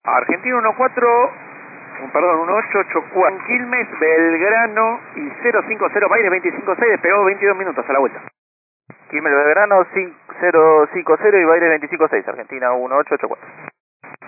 Argentina 1884. Quilmes, Belgrano y 050, Baires 256, despegó 22 minutos a la vuelta. Quilmes, Belgrano 050 y Baires 256, Argentina 1884.